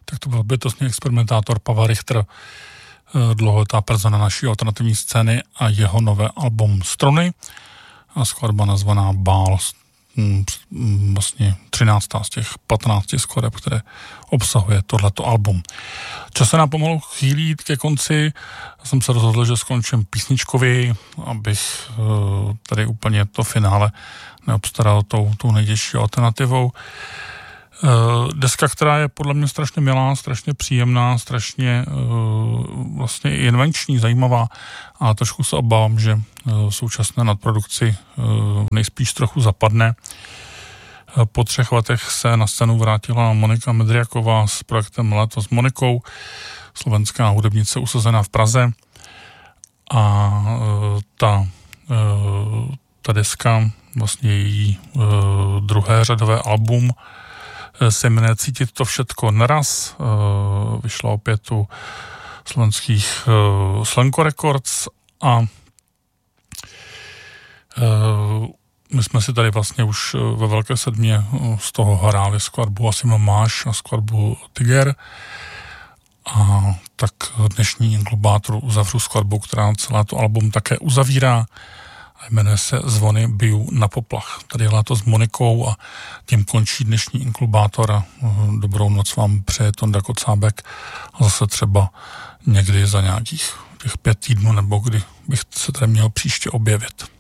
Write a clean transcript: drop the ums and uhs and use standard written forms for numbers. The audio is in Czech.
tak to byl bytostný experimentátor Pavel Richter, dlouholetá persona naší alternativní scény a jeho nové album Struny a skladba nazvaná Bál, vlastně 13. z těch 15 skladeb, které obsahuje tohleto album. Čas se nám pomalu chýlí ke konci. Jsem se rozhodl, že skončím písničkově, abych tady úplně to finále neobstaral tou nejtěžší alternativou. Deska, která je podle mě strašně milá, strašně příjemná, strašně vlastně i invenční, zajímavá, a trošku se obávám, že v současné nadprodukci nejspíš trochu zapadne. Po 3 letech se na scénu vrátila Monika Medriaková s projektem Léto s Monikou, slovenská hudebnice usazená v Praze, a ta deska, vlastně její druhé řadové album, se jmenuje Cítit to všetko naraz. Vyšla opět u slovenských Slenko Records a my jsme si tady vlastně už ve Velké sedmě z toho hráli skladbu Asi ma máš a skladbu Tiger, a tak dnešní Inklubátor uzavřu skladbou, která celé to album také uzavírá, a jmenuje se Zvony bijou na poplach. Tady je Léto s Monikou a tím končí dnešní Inklubátor a dobrou noc vám přeje Tonda Kocábek a zase třeba někdy za nějakých těch 5 týdnů, nebo kdy bych se tady měl příště objevit.